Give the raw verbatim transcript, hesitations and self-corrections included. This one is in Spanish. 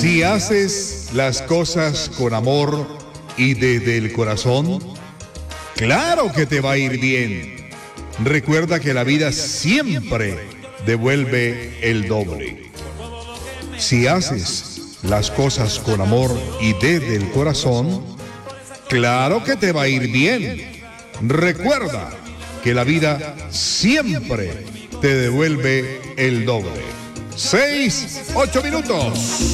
Si haces las cosas con amor y desde el corazón, claro que te va a ir bien. Recuerda que la vida siempre devuelve el doble. Si haces las cosas con amor y desde el corazón, claro que te va a ir bien. Recuerda que la vida siempre te devuelve el doble. Seis, ocho minutos.